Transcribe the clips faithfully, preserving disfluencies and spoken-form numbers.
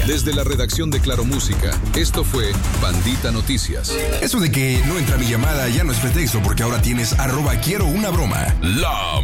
Noticias. Desde la redacción de Claro Música, esto fue Pandita Noticias. Eso de que no entra mi llamada ya no es pretexto, porque ahora tienes arroba quiero una broma. La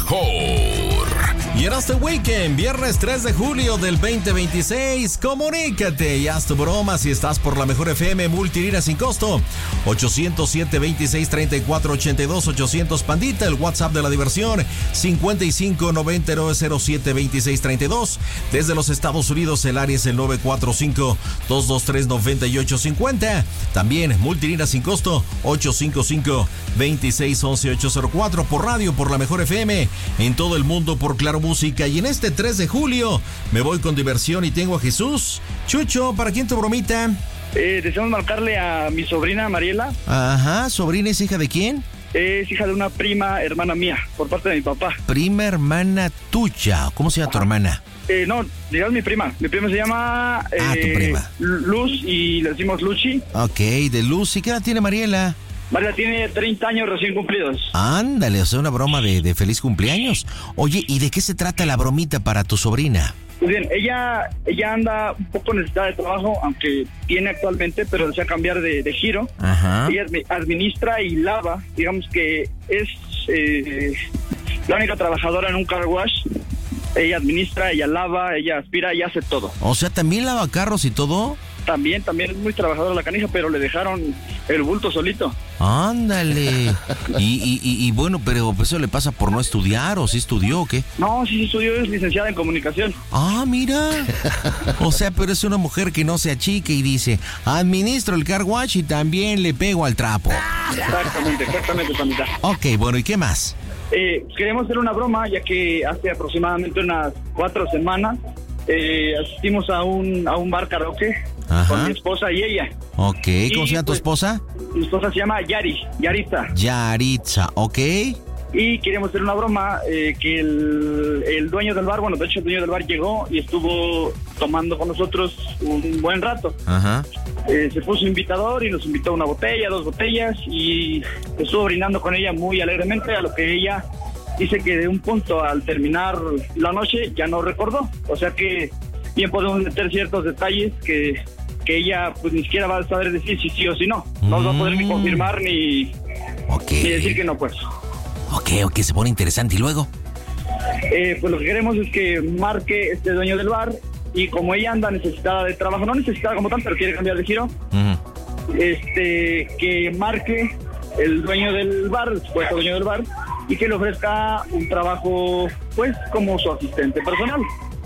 mejor. Y en este weekend, viernes tres de julio del veinte veintiséis, comunícate y haz tu broma si estás por la mejor F M multilínea sin costo. ochocientos siete, veintiséis, treinta y cuatro, ochenta y dos, ochocientos Pandita, el WhatsApp de la diversión, cincuenta y cinco, noventa y nueve, cero siete, veintiséis, treinta y dos. Desde los Estados Unidos, el área es el nueve cuatro cinco, dos dos tres, nueve ocho cinco cero. También multilínea sin costo, ocho cinco cinco, veintiséis, once, ochocientos cuatro. Por radio, por la mejor F M, en todo el mundo por Claro Música. Y en este tres de julio me voy con diversión y tengo a Jesús. Chucho, ¿para quién tu bromita? Eh, deseamos marcarle a mi sobrina Mariela. Ajá, ¿sobrina es hija de quién? Es hija de una prima hermana mía, por parte de mi papá. Prima hermana tuya. ¿Cómo se llama Ajá. tu hermana? Eh, no, digamos mi prima. Mi prima se llama eh, Ah, tu prima. Luz y le decimos Luchi. Ok, de Luz. ¿Y qué edad tiene Mariela? Mariela tiene treinta años recién cumplidos. Ándale, o sea, una broma de, de feliz cumpleaños. Oye, ¿y de qué se trata la bromita para tu sobrina? Pues bien, ella, ella anda un poco necesitada de trabajo, aunque tiene actualmente, pero desea cambiar de, de giro. Ajá. Ella administra y lava, digamos que es eh, la única trabajadora en un car wash. Ella administra, ella lava, ella aspira, ella hace todo. O sea, ¿también lava carros y todo? También, también es muy trabajadora la canija, pero le dejaron el bulto solito. Ándale. Y, y, y, y bueno, pero eso le pasa por no estudiar, ¿o sí estudió o qué? No, sí, sí estudió, es licenciada en comunicación. Ah, mira. O sea, pero es una mujer que no se achique y dice, administro el car wash y también le pego al trapo. Exactamente, exactamente, Pandita. Ok, bueno, ¿y qué más? Eh, queremos hacer una broma, ya que hace aproximadamente unas cuatro semanas eh, asistimos a un, a un bar karaoke. Ajá. Con mi esposa y ella. Ok, ¿cómo se llama tu pues, esposa? Mi esposa se llama Yari, Yaritza. Yaritza, ok. Y queremos hacer una broma, eh, que el, el dueño del bar, bueno, de hecho el dueño del bar llegó y estuvo tomando con nosotros un buen rato. Ajá. Eh, se puso invitador y nos invitó a una botella, dos botellas, y estuvo brindando con ella muy alegremente, a lo que ella dice que de un punto al terminar la noche ya no recordó. O sea que bien podemos meter ciertos detalles que... que ella pues ni siquiera va a saber decir si sí o si no. No mm. va a poder ni confirmar ni, okay. ni decir que no, pues. Ok, ok, se pone interesante. ¿Y luego? Eh, pues lo que queremos es que marque este dueño del bar, y como ella anda necesitada de trabajo, no necesitada como tal, pero quiere cambiar de giro, uh-huh. este que marque el dueño del bar, el supuesto dueño del bar, y que le ofrezca un trabajo pues como su asistente personal.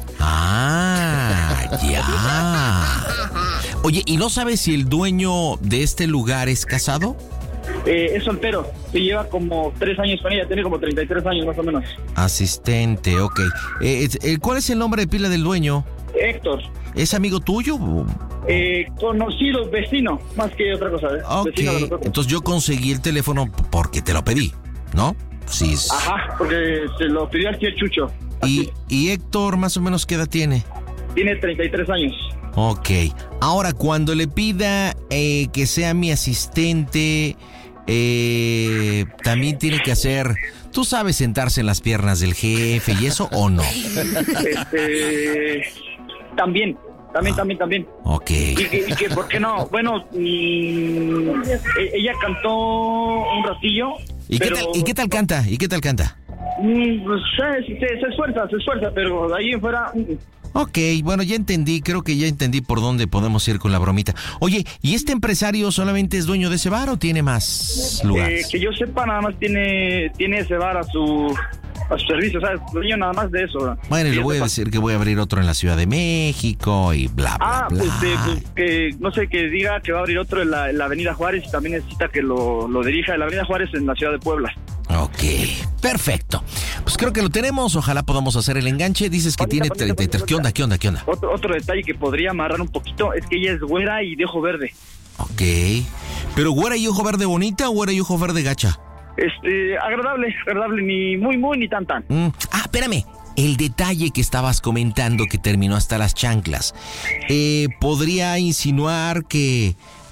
Ah, ya. Oye, ¿y no sabes si el dueño de este lugar es casado? Eh, es soltero, se lleva como tres años con ella, tiene como treinta y tres años más o menos. Asistente, ok. Eh, eh, ¿Cuál es el nombre de pila del dueño? Héctor. ¿Es amigo tuyo? Eh, conocido, vecino, más que otra cosa. ¿eh? Ok, vecino de nosotros. Entonces yo conseguí el teléfono porque te lo pedí, ¿no? Sí. Es... Ajá, porque se lo pidió al tío Chucho. ¿Y, ¿Y Héctor más o menos qué edad tiene? Tiene treinta y tres años. Ok. Ahora, cuando le pida eh, que sea mi asistente, eh, también tiene que hacer... ¿Tú sabes sentarse en las piernas del jefe y eso o no? Este... También. También, ah, también, también. Ok. Y, y, y que, ¿por qué no? Bueno, mmm, ella cantó un ratillo. ¿Y, pero... qué tal, ¿Y qué tal canta? ¿Y qué tal canta? Mm, pues, se, se, se esfuerza, se esfuerza, pero de ahí en fuera... Ok, bueno, ya entendí, creo que ya entendí por dónde podemos ir con la bromita. Oye, ¿y este empresario solamente es dueño de ese bar o tiene más lugares? Eh, que yo sepa, nada más tiene, tiene ese bar a su... a su servicio, o sea, dueño nada más de eso. Bueno, y le voy a decir que voy a abrir otro en la Ciudad de México y bla, bla, ah, bla. Pues, eh, pues que, no sé, que diga que va a abrir otro en la, en la Avenida Juárez y también necesita que lo, lo dirija en la Avenida Juárez en la Ciudad de Puebla. Ok, perfecto. Pues creo que lo tenemos, ojalá podamos hacer el enganche. Dices que Panita, tiene panita, treinta y tres. panita, ¿Qué onda, qué onda, qué onda? Otro, otro detalle que podría amarrar un poquito es que ella es güera y de ojo verde. Ok, pero güera y ojo verde bonita o güera y ojo verde gacha? Este, agradable, agradable, ni muy, muy, ni tan, tan. Mm. Ah, espérame. El detalle que estabas comentando que terminó hasta las chanclas. Eh, ¿podría insinuar que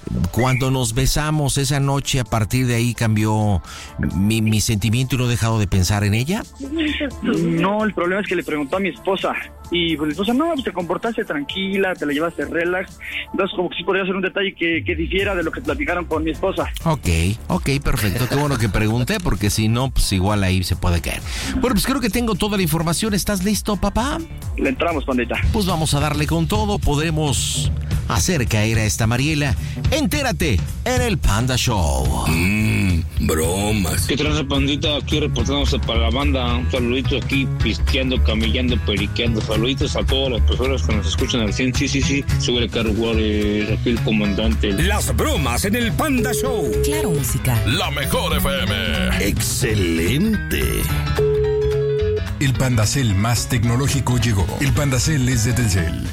Cuando nos besamos esa noche, a partir de ahí cambió mi, mi sentimiento y no he dejado de pensar en ella. No, el problema es que le preguntó a mi esposa y pues mi esposa, no, pues te comportaste tranquila, te la llevaste relax. Entonces como que sí podría ser un detalle que, que difiera de lo que platicaron con mi esposa. Ok, ok, perfecto. Qué bueno que pregunté, porque si no, pues igual ahí se puede caer. Bueno, pues creo que tengo toda la información. ¿Estás listo, papá? Le entramos, pandita. Pues vamos a darle con todo. Podremos hacer caer a esta Mariela. Entérate en el Panda Show. Mmm, bromas. ¿Qué tranza, pandita? Aquí reportándose para la banda. Un saludito aquí, pisteando, camellando, periqueando. Saluditos a todas las personas que nos escuchan al cien. Sí, sí, sí. Sube el carro, Juárez, aquí el comandante. Las bromas en el Panda Show. Claro, música. La mejor F M. Excelente. El Pandacel más tecnológico llegó. El Pandacel es de Telcel.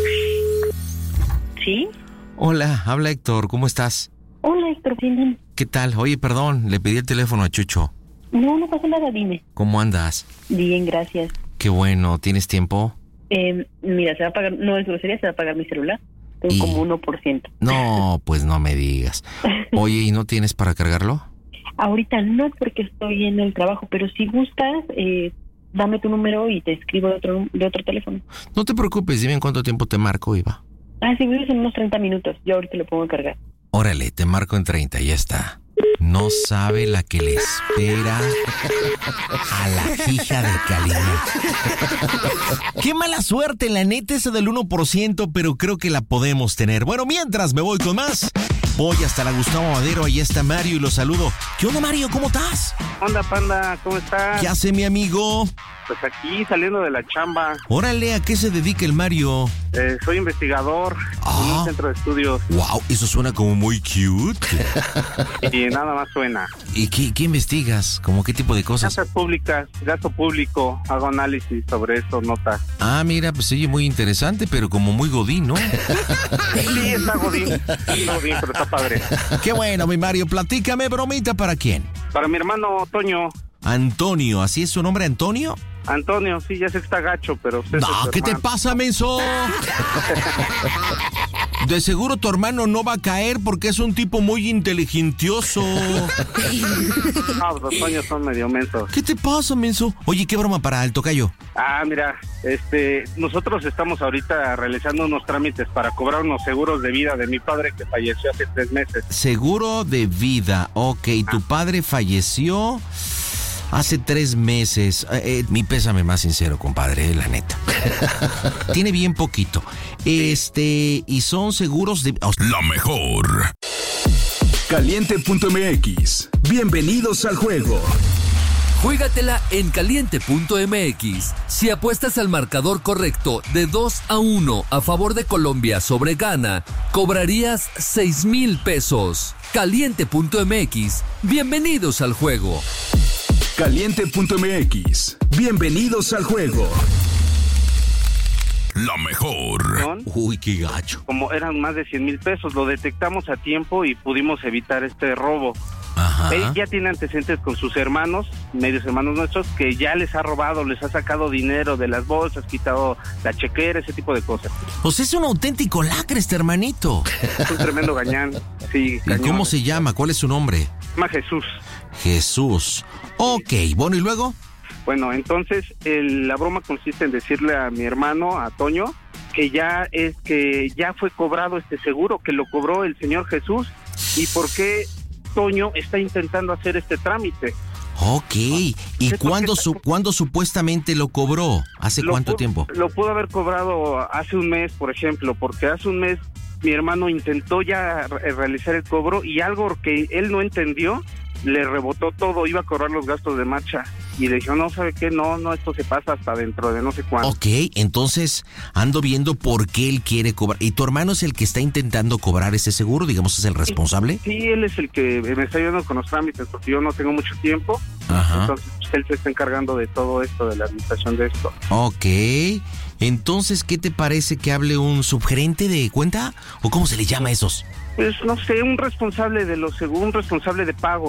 ¿Sí? Hola, habla Héctor. ¿Cómo estás? Hola, Héctor. Bien. ¿Qué tal? Oye, perdón, le pedí el teléfono a Chucho. No, no pasa nada, dime. ¿Cómo andas? Bien, gracias. Qué bueno. ¿Tienes tiempo? Eh, mira, se va a pagar, no es grosería, se va a pagar mi celular. Tengo Y- como uno por ciento. No, pues no me digas. Oye, ¿y no tienes para cargarlo? Ahorita no, porque estoy en el trabajo, pero si gustas, eh, dame tu número y te escribo de otro, de otro teléfono. No te preocupes, dime en cuánto tiempo te marco, Iba. Ah, sí, vives en unos treinta minutos. Yo ahorita lo pongo a cargar. Órale, te marco en treinta, ya está. No sabe la que le espera a la hija de Calina. Qué mala suerte, la neta, esa del uno por ciento, pero creo que la podemos tener. Bueno, mientras me voy con más, voy hasta la Gustavo Madero, ahí está Mario y lo saludo. ¿Qué onda, Mario? ¿Cómo estás? Onda, panda, ¿cómo estás? ¿Qué hace mi amigo? Pues aquí saliendo de la chamba. Órale, ¿a qué se dedica el Mario? Eh, soy investigador Ah. en un centro de estudios Wow, eso suena como muy cute. y nada más suena. ¿Y qué, qué investigas? ¿Cómo qué tipo de cosas? Casas públicas, gasto público, hago análisis sobre eso, notas. Ah, mira, pues oye, muy interesante, pero como muy godín, ¿no? Sí, está godín, está godín, pero está padre. Qué bueno, mi Mario, platícame, bromita, ¿para quién? Para mi hermano Toño, Antonio, ¿así es su nombre, Antonio? Antonio, sí, ya sé que está gacho, pero usted es No, su ¿qué te hermano. pasa, menso? De seguro tu hermano no va a caer porque es un tipo muy inteligentioso. No, los Toños son medio mensos. ¿Qué te pasa, menso? Oye, ¿qué broma para el tocayo? Ah, mira, este, nosotros estamos ahorita realizando unos trámites para cobrar unos seguros de vida de mi padre que falleció hace tres meses. Seguro de vida, ok, tu padre falleció hace tres meses. Eh, eh, mi pésame más sincero, compadre, eh, la neta. Tiene bien poquito. Este, y son seguros de... oh, La mejor. Caliente punto m x. Bienvenidos al juego. Juégatela en caliente punto m x. Si apuestas al marcador correcto de dos a uno a favor de Colombia sobre Ghana, cobrarías seis mil pesos. caliente punto m x. Bienvenidos al juego. Caliente punto m x. Bienvenidos al juego. La mejor. ¿No? Uy, qué gacho. Como eran más de cien mil pesos, lo detectamos a tiempo y pudimos evitar este robo. Ajá. Él ya tiene antecedentes con sus hermanos, medios hermanos nuestros, que ya les ha robado, les ha sacado dinero de las bolsas, quitado la chequera, ese tipo de cosas. Pues es un auténtico lacre este hermanito. Es un tremendo gañán. Sí, ¿Y cómo se llama? ¿Cuál es su nombre? Se llama Jesús. Jesús. Ok, bueno, ¿y luego? Bueno, entonces el- la broma consiste en decirle a mi hermano, a Toño, que ya es que ya fue cobrado este seguro, que lo cobró el señor Jesús, y por qué Toño está intentando hacer este trámite. Ok, ¿y ¿por cuándo, qué? su, cuándo supuestamente lo cobró? ¿Hace Lo cuánto pu- tiempo? Lo pudo haber cobrado hace un mes, por ejemplo, porque hace un mes mi hermano intentó ya re- realizar el cobro y algo que él no entendió, le rebotó todo, iba a cobrar los gastos de marcha y le dijo, no, ¿sabe qué? No, no, esto se pasa hasta dentro de no sé cuándo. Ok, entonces ando viendo por qué él quiere cobrar. ¿Y tu hermano es el que está intentando cobrar ese seguro? Digamos, ¿es el responsable? Sí, él es el que me está ayudando con los trámites porque yo no tengo mucho tiempo, Ajá. entonces pues, él se está encargando de todo esto, de la administración de esto. Ok, entonces, ¿qué te parece que hable un subgerente de cuenta? ¿O cómo se le llama a esos? Pues no sé, un responsable de los segu- un responsable de pagos.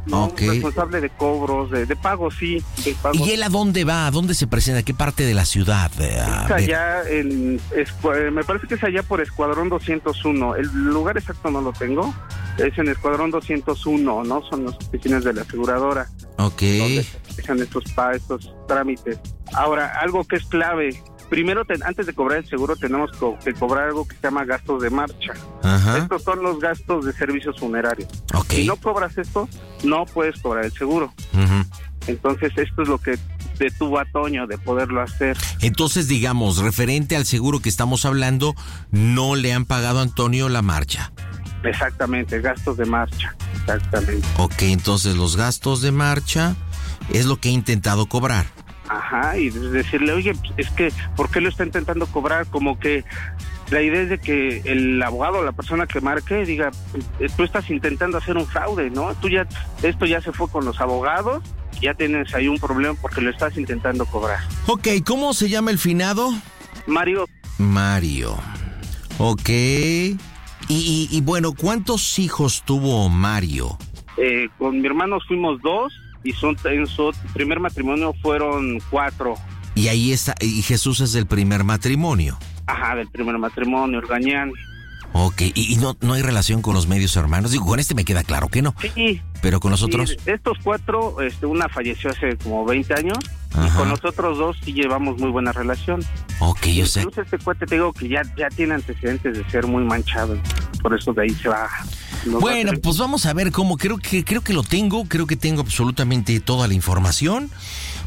¿no? Okay. Responsable de cobros, de, de pagos, sí. De pagos. ¿Y él a dónde va? ¿A dónde se presenta? ¿A qué parte de la ciudad? Es allá en, escu- me parece que es allá por Escuadrón doscientos uno. El lugar exacto no lo tengo. Es en Escuadrón doscientos uno, ¿no? Son las oficinas de la aseguradora. Ok. Donde se realizan estos, pa- estos trámites. Ahora, algo que es clave. Primero, te, antes de cobrar el seguro, tenemos co- que cobrar algo que se llama gastos de marcha. Ajá. Estos son los gastos de servicios funerarios. Okay. Si no cobras esto, no puedes cobrar el seguro. Uh-huh. Entonces, esto es lo que detuvo a Toño de poderlo hacer. Entonces, digamos, referente al seguro que estamos hablando, no le han pagado a Antonio la marcha. Exactamente, gastos de marcha. Exactamente. Ok, entonces los gastos de marcha es lo que he intentado cobrar. Ajá, y decirle, oye, es que, ¿por qué lo está intentando cobrar? Como que la idea es de que el abogado o la persona que marque diga, tú estás intentando hacer un fraude, ¿no? Tú ya, esto ya se fue con los abogados, ya tienes ahí un problema porque lo estás intentando cobrar. Ok, ¿cómo se llama el finado? Mario. Mario. Ok. Y, y, y bueno, ¿cuántos hijos tuvo Mario? Eh, con mi hermano fuimos dos. Y son, en su primer matrimonio fueron cuatro. Y ahí está, y Jesús es del primer matrimonio. Ajá, del primer matrimonio, Orgañán. Ok, y, y no, no hay relación con los medios hermanos. Digo, con este me queda claro que no. Sí. Pero con los sí, otros. Estos cuatro, este, una falleció hace como veinte años. Ajá. Y con los otros dos sí llevamos muy buena relación. Ok, yo sé. Incluso este cuate, te digo que ya, ya tiene antecedentes de ser muy manchado. Por eso de ahí se va. Bueno, pues vamos a ver cómo, creo que creo que lo tengo, creo que tengo absolutamente toda la información